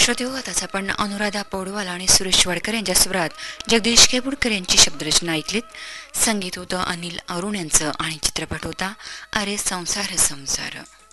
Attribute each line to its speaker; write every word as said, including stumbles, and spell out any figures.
Speaker 1: श्रोतेहो, आताच आपण अनुराधा पौडवाल आणि सुरेश वाडकर यांच्या स्वरात जगदीश केबुडकर यांची शब्दरचना ऐकलीत। संगीत होतं अनिल अरुण यांचं आणि चित्रपट होता अरे संसार संसार।